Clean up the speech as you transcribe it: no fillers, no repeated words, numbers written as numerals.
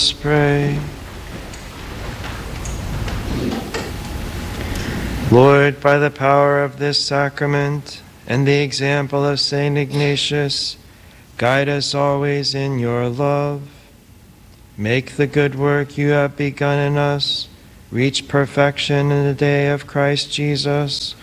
Let's pray. Lord, by the power of this sacrament and the example of Saint Ignatius, guide us always in your love. Make the good work you have begun in us reach perfection in the day of Christ Jesus,